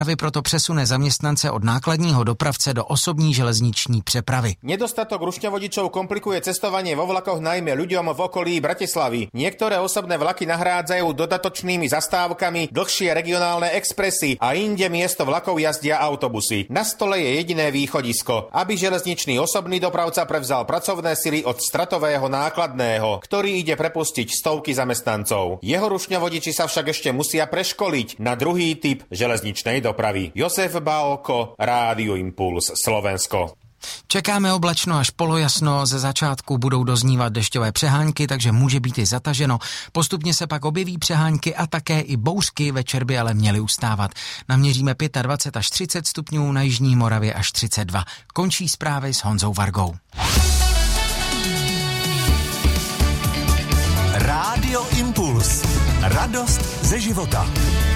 proto přesune zaměstnance od nákladního dopravce do osobní železniční přepravy. Nedostatok rušňovodičov komplikuje cestovanie vo vlakoch najmä ľuďom v okolí Bratislavy. Niektoré osobné vlaky nahrádzajú dodatočnými zastávkami dlhšie regionálne expresy a inde miesto vlakov jazdia autobusy. Na stole je jediné východisko, aby železničný osobný dopravca prevzal pracovné sily od stratového nákladného, ktorý ide prepustiť stovky zamestnancov. Jeho rušňovodiči sa však ešte musia preškoliť na druhý typ železničnej dopravy. Josef Bálko, Rádio Impuls, Slovensko. Čekáme oblačno až polojasno, ze začátku budou doznívat dešťové přehánky, takže může být i zataženo. Postupně se pak objeví přehánky a také i bouřky, večer by ale měly ustávat. Naměříme 25 až 30 stupňů, na jižní Moravě až 32. Končí zprávy s Honzou Vargou. Rádio Impuls. Radost ze života.